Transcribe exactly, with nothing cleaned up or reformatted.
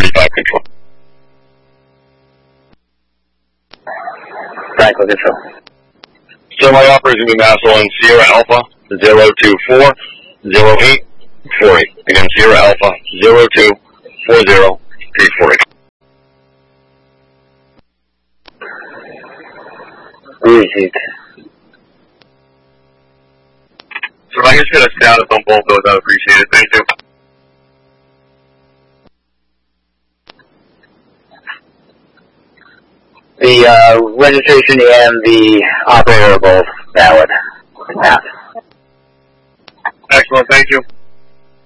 thirty-five control. Franklin Control. So my operator is going to be Massel and Sierra Alpha zero two four zero eight four eight. Again, Sierra Alpha zero two four zero eight four eight. Received. So if I can just get a status on both those, I'd appreciate it. Thank you. The uh, registration and the operator are both valid. Pass. Excellent, thank you.